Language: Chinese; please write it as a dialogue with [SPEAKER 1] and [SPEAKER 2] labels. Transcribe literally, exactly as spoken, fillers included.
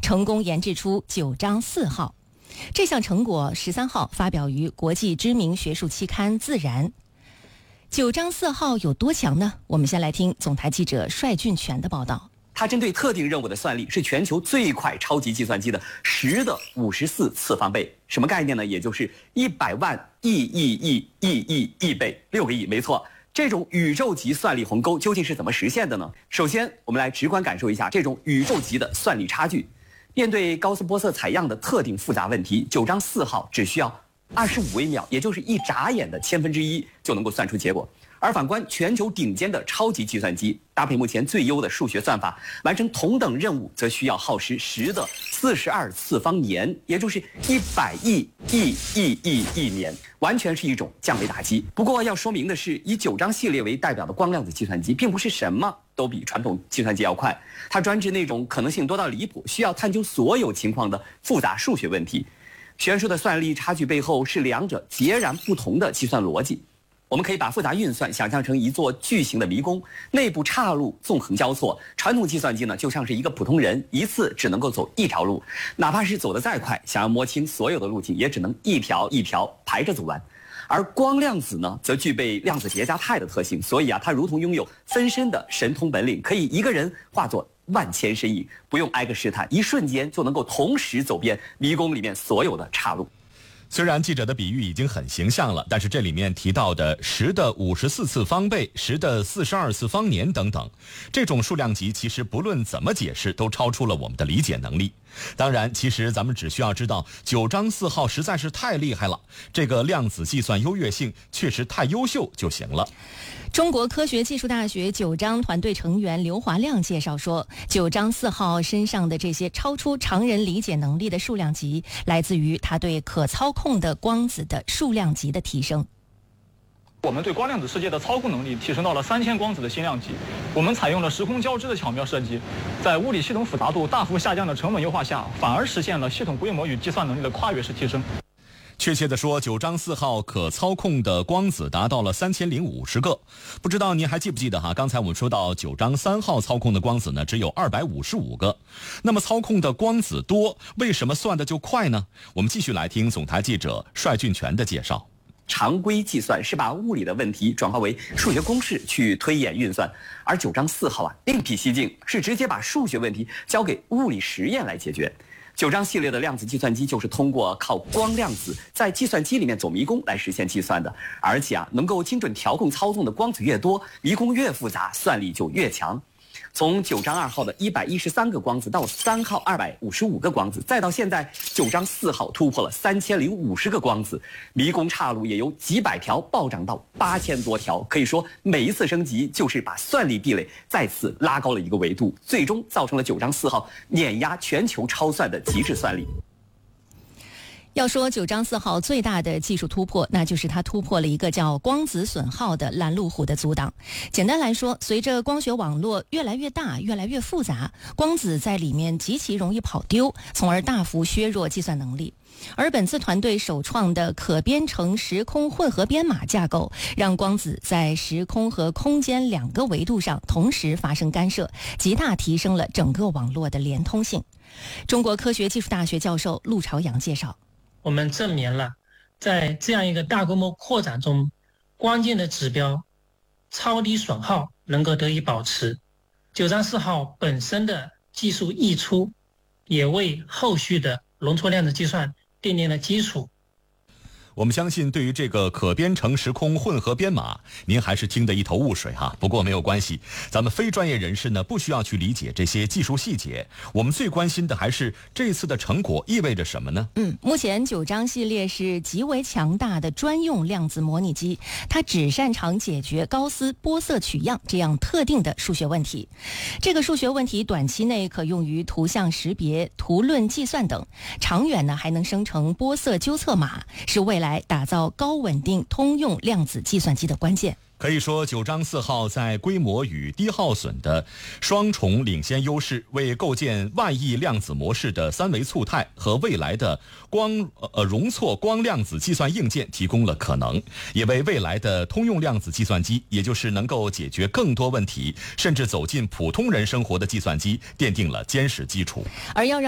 [SPEAKER 1] 成功研制出九章四号。这项成果十三号发表于国际知名学术期刊《自然》。九章四号有多强呢？我们先来听总台记者帅俊全的报道。
[SPEAKER 2] 它针对特定任务的算力是全球最快超级计算机的十的五十四次方倍。什么概念呢？也就是一百万亿亿亿亿亿亿倍，六个亿，没错。这种宇宙级算力鸿沟究竟是怎么实现的呢？首先，我们来直观感受一下这种宇宙级的算力差距。面对高斯波色采样的特定复杂问题，九章四号只需要二十五微秒，也就是一眨眼的千分之一就能够算出结果。而反观全球顶尖的超级计算机，搭配目前最优的数学算法，完成同等任务则需要耗时十的四十二次方年，也就是一百亿亿亿亿亿年，完全是一种降维打击。不过要说明的是，以九章系列为代表的光量子计算机，并不是什么都比传统计算机要快，它专治那种可能性多到离谱、需要探究所有情况的复杂数学问题。悬殊的算力差距背后是两者截然不同的计算逻辑。我们可以把复杂运算想象成一座巨型的迷宫，内部岔路纵横交错。传统计算机呢，就像是一个普通人，一次只能够走一条路，哪怕是走得再快，想要摸清所有的路径，也只能一条一条排着走完。而光量子呢，则具备量子叠加态的特性，所以啊，它如同拥有分身的神通本领，可以一个人化作万千身影，不用挨个试探，一瞬间就能够同时走遍迷宫里面所有的岔路。
[SPEAKER 3] 虽然记者的比喻已经很形象了，但是这里面提到的十的五十四次方倍、十的四十二次方年等等，这种数量级其实不论怎么解释，都超出了我们的理解能力。当然，其实咱们只需要知道九章四号实在是太厉害了，这个量子计算优越性确实太优秀就行了。
[SPEAKER 1] 中国科学技术大学九章团队成员刘华亮介绍说，九章四号身上的这些超出常人理解能力的数量级，来自于它对可操控的光子的数量级的提升。
[SPEAKER 4] 我们对光量子世界的操控能力提升到了三千光子的星量级。我们采用了时空交织的巧妙设计，在物理系统复杂度大幅下降的成本优化下，反而实现了系统规模与计算能力的跨越式提升。
[SPEAKER 3] 确切地说，九章四号可操控的光子达到了三千零五十个。不知道您还记不记得哈？刚才我们说到九章三号操控的光子呢，只有二百五十五个。那么操控的光子多，为什么算的就快呢？我们继续来听总台记者帅俊全的介绍。
[SPEAKER 2] 常规计算是把物理的问题转化为数学公式去推演运算，而九章四号啊另辟蹊径，是直接把数学问题交给物理实验来解决。九章系列的量子计算机就是通过靠光量子在计算机里面走迷宫来实现计算的，而且啊能够精准调控操纵的光子越多，迷宫越复杂，算力就越强。从九章二号的一百一十三个光子到三号二百五十五个光子，再到现在九章四号突破了三千零五十个光子，迷宫岔路也由几百条暴涨到八千多条。可以说，每一次升级就是把算力壁垒再次拉高了一个维度，最终造成了九章四号碾压全球超算的极致算力。
[SPEAKER 1] 要说九章四号最大的技术突破，那就是它突破了一个叫光子损耗的拦路虎的阻挡。简单来说，随着光学网络越来越大、越来越复杂，光子在里面极其容易跑丢，从而大幅削弱计算能力。而本次团队首创的可编程时空混合编码架构，让光子在时空和空间两个维度上同时发生干涉，极大提升了整个网络的连通性。中国科学技术大学教授陆朝阳介绍，
[SPEAKER 5] 我们证明了在这样一个大规模扩展中，关键的指标超低损耗能够得以保持。九章四号本身的技术溢出，也为后续的容错量子计算奠定了基础。
[SPEAKER 3] 我们相信对于这个可编程时空混合编码，您还是听得一头雾水哈。不过没有关系，咱们非专业人士呢不需要去理解这些技术细节，我们最关心的还是这次的成果意味着什么呢？
[SPEAKER 1] 嗯，目前九章系列是极为强大的专用量子模拟机，它只擅长解决高斯波色取样这样特定的数学问题。这个数学问题短期内可用于图像识别、图论计算等，长远呢还能生成波色纠测码，是未来打造高稳定通用量子计算机的关键。
[SPEAKER 3] 可以说，九章四号在规模与低耗损的双重领先优势，为构建万亿量子模式的三维簇态和未来的光呃容错光量子计算硬件提供了可能，也为未来的通用量子计算机，也就是能够解决更多问题，甚至走进普通人生活的计算机，奠定了坚实基础。
[SPEAKER 1] 而要让